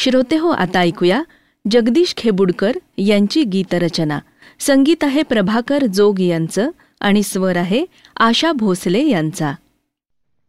श्रोते हो, आता ऐकूया जगदीश खेबुडकर यांची गीतरचना. संगीत आहे प्रभाकर जोग यांचं आणि स्वर आहे आशा भोसले यांचा.